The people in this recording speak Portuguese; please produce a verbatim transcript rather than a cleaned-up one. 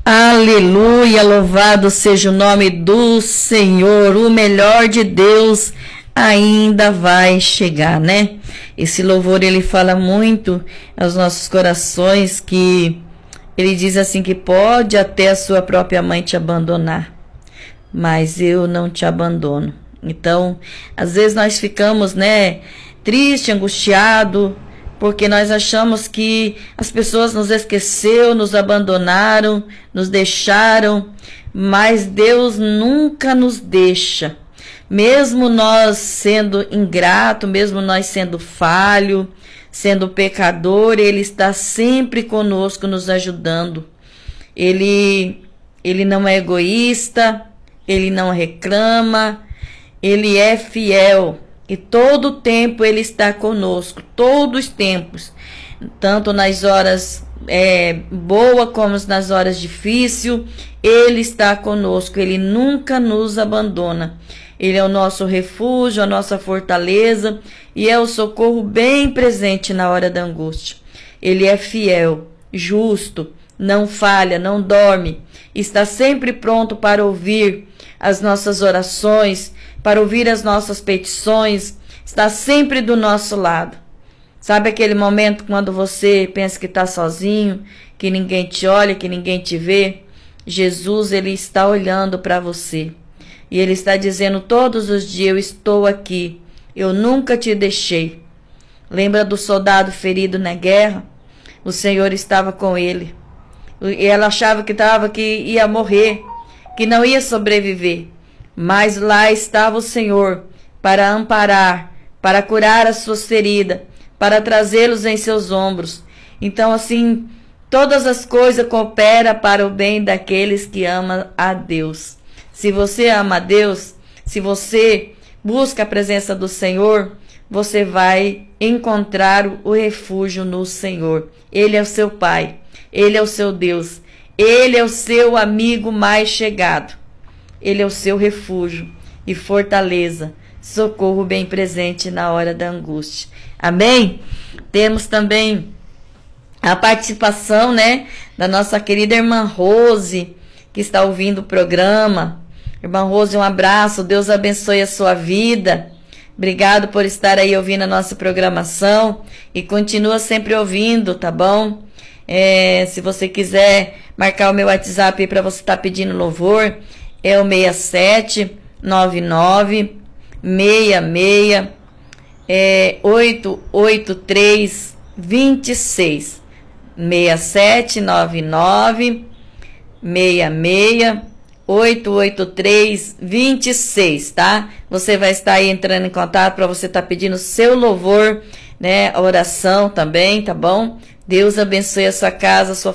Aleluia, louvado seja o nome do Senhor, o melhor de Deus ainda vai chegar, né? Esse louvor, ele fala muito aos nossos corações, que ele diz assim, que pode até a sua própria mãe te abandonar, mas eu não te abandono. Então, às vezes nós ficamos, né, triste, angustiado, porque nós achamos que as pessoas nos esqueceram, nos abandonaram, nos deixaram, mas Deus nunca nos deixa. Mesmo nós sendo ingrato, mesmo nós sendo falho, sendo pecador, Ele está sempre conosco, nos ajudando. Ele, ele não é egoísta, Ele não reclama, Ele é fiel. E todo o tempo Ele está conosco, todos os tempos, tanto nas horas é, boas como nas horas difíceis, Ele está conosco, Ele nunca nos abandona. Ele é o nosso refúgio, a nossa fortaleza e é o socorro bem presente na hora da angústia. Ele é fiel, justo, não falha, não dorme, está sempre pronto para ouvir as nossas orações, para ouvir as nossas petições, está sempre do nosso lado. Sabe aquele momento quando você pensa que está sozinho, que ninguém te olha, que ninguém te vê? Jesus, Ele está olhando para você. E Ele está dizendo todos os dias, eu estou aqui, eu nunca te deixei. Lembra do soldado ferido na guerra? O Senhor estava com ele. E ela achava que, tava, que ia morrer, que não ia sobreviver. Mas lá estava o Senhor para amparar, para curar as suas feridas, para trazê-los em seus ombros. Então, assim, todas as coisas cooperam para o bem daqueles que amam a Deus. Se você ama a Deus, se você busca a presença do Senhor, você vai encontrar o refúgio no Senhor. Ele é o seu Pai, Ele é o seu Deus, Ele é o seu amigo mais chegado. Ele é o seu refúgio e fortaleza, socorro bem presente na hora da angústia. Amém? Temos também a participação, né, da nossa querida irmã Rose, que está ouvindo o programa. Irmã Rose, um abraço, Deus abençoe a sua vida. Obrigado por estar aí ouvindo a nossa programação e continua sempre ouvindo, tá bom? É, se você quiser marcar o meu WhatsApp aí para você estar pedindo louvor, é o seis sete nove nove seis seis é, oito oito três dois seis. seis sete nove nove seis seis oito oito três dois seis, tá? Você vai estar aí entrando em contato para você estar pedindo seu louvor, né? A oração também, tá bom? Deus abençoe a sua casa, a sua